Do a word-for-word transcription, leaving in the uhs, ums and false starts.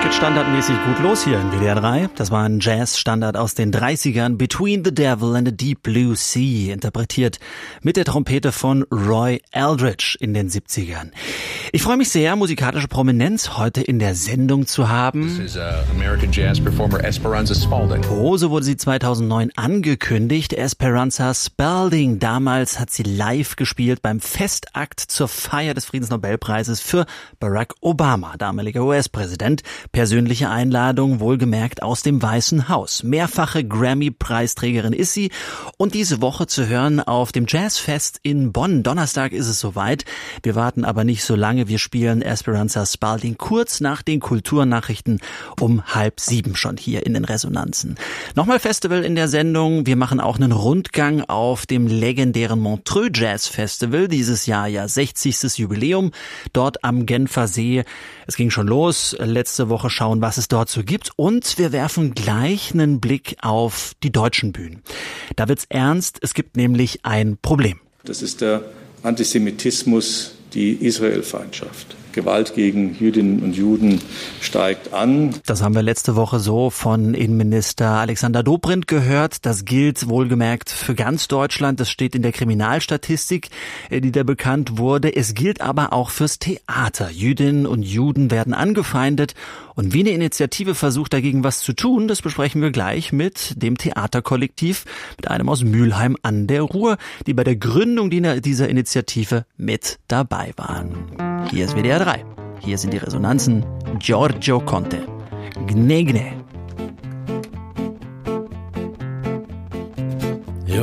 geht standardmäßig gut los hier in W D R drei. Das war ein Jazz-Standard aus den dreißigern, Between the Devil and the Deep Blue Sea, interpretiert mit der Trompete von Roy Eldridge in den siebzigern. Ich freue mich sehr, musikalische Prominenz heute in der Sendung zu haben. This is, uh, American Jazz performer Esperanza Spalding. Oh, so wurde sie zweitausendneun angekündigt. Esperanza Spalding. Damals hat sie live gespielt beim Festakt zur Feier des Friedensnobelpreises für Barack Obama, damaliger U S-Präsident. Persönliche Einladung, wohlgemerkt aus dem Weißen Haus. Mehrfache Grammy-Preisträgerin ist sie und diese Woche zu hören auf dem Jazzfest in Bonn. Donnerstag ist es soweit. Wir warten aber nicht so lange. Wir spielen Esperanza Spalding kurz nach den Kulturnachrichten um halb sieben schon hier in den Resonanzen. Nochmal Festival in der Sendung. Wir machen auch einen Rundgang auf dem legendären Montreux Jazz Festival. Dieses Jahr ja sechzigstes Jubiläum dort am Genfer See. Es ging schon los. Letzte Woche schauen, was es dort so gibt. Und wir werfen gleich einen Blick auf die deutschen Bühnen. Da wird's ernst. Es gibt nämlich ein Problem. Das ist der Antisemitismus, die Israelfeindschaft. Gewalt gegen Jüdinnen und Juden steigt an. Das haben wir letzte Woche so von Innenminister Alexander Dobrindt gehört. Das gilt wohlgemerkt für ganz Deutschland. Das steht in der Kriminalstatistik, die da bekannt wurde. Es gilt aber auch fürs Theater. Jüdinnen und Juden werden angefeindet. Und wie eine Initiative versucht, dagegen was zu tun, das besprechen wir gleich mit dem Theaterkollektiv, mit einem aus Mülheim an der Ruhr, die bei der Gründung dieser Initiative mit dabei waren. Hier ist W D R drei. Hier sind die Resonanzen. Giorgio Conte. Gne Gne.